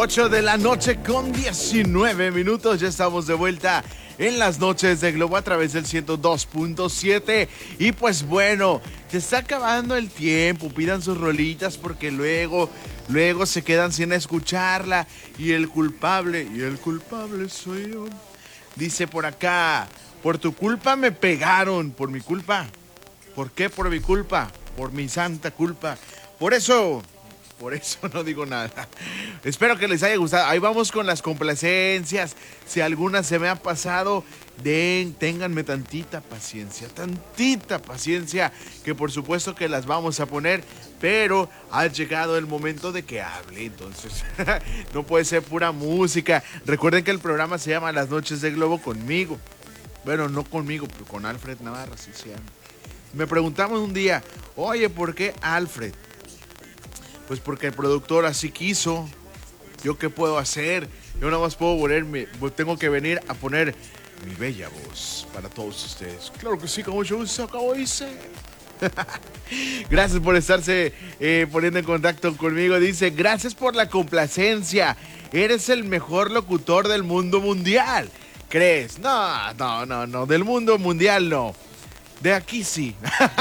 8 de la noche con 19 minutos. Ya estamos de vuelta en las noches de Globo a través del 102.7. Y pues bueno, se está acabando el tiempo. Pidan sus rolitas porque luego se quedan sin escucharla. Y el culpable soy yo. Dice por acá, por tu culpa me pegaron. ¿Por mi culpa? ¿Por qué por mi culpa? Por mi santa culpa. Por eso no digo nada. Espero que les haya gustado. Ahí vamos con las complacencias. Si alguna se me ha pasado, ténganme tantita paciencia, que por supuesto que las vamos a poner, pero ha llegado el momento de que hable. Entonces, no puede ser pura música. Recuerden que el programa se llama Las Noches de Globo conmigo. Bueno, no conmigo, pero con Alfred Navarra, así se llama. Me preguntamos un día, oye, ¿por qué Alfred? Pues porque el productor así quiso. ¿Yo qué puedo hacer? Yo nada más tengo que venir a poner mi bella voz para todos ustedes. Claro que sí, como yo acabo de decir. Gracias por estarse poniendo en contacto conmigo. Dice, gracias por la complacencia. Eres el mejor locutor del mundo mundial. ¿Crees? No, del mundo mundial no. De aquí sí.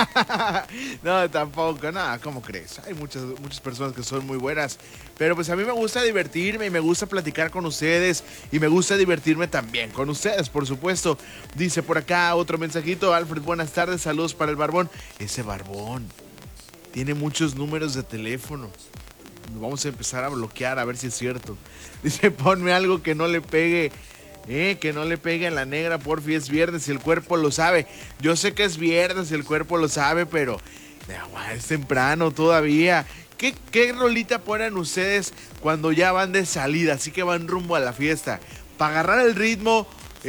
No, tampoco, nada, ¿cómo crees? Hay muchas personas que son muy buenas, pero pues a mí me gusta divertirme y me gusta platicar con ustedes y me gusta divertirme también con ustedes, por supuesto. Dice por acá otro mensajito, Alfred, buenas tardes, saludos para el Barbón. Ese Barbón tiene muchos números de teléfono. Vamos a empezar a bloquear a ver si es cierto. Dice, ponme algo que no le pegue. Que no le pegue a la negra, porfi, es viernes y el cuerpo lo sabe. Yo sé que es viernes y el cuerpo lo sabe, pero es temprano todavía. ¿Qué rolita ponen ustedes cuando ya van de salida, así que van rumbo a la fiesta? Para agarrar el ritmo,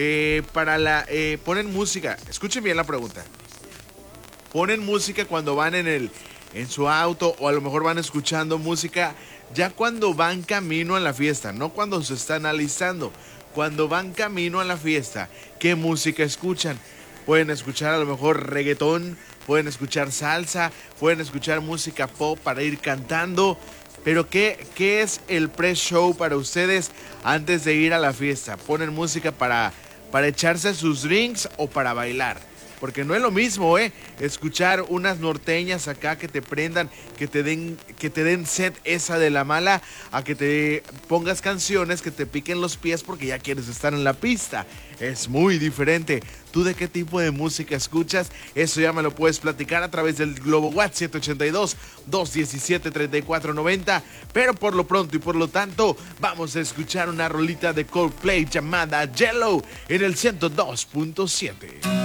ponen música. Escuchen bien la pregunta. ¿Ponen música cuando van en su auto o a lo mejor van escuchando música ya cuando van camino a la fiesta, no cuando se están alistando? Cuando van camino a la fiesta, ¿qué música escuchan? Pueden escuchar a lo mejor reggaetón, pueden escuchar salsa, pueden escuchar música pop para ir cantando. Pero ¿qué es el pre-show para ustedes antes de ir a la fiesta? ¿Ponen música para echarse sus drinks o para bailar? Porque no es lo mismo, escuchar unas norteñas acá que te prendan, que te den sed esa de la mala, a que te pongas canciones que te piquen los pies porque ya quieres estar en la pista. Es muy diferente. ¿Tú de qué tipo de música escuchas? Eso ya me lo puedes platicar a través del Globo WhatsApp 782-217-3490. Pero por lo pronto y por lo tanto, vamos a escuchar una rolita de Coldplay llamada Yellow en el 102.7.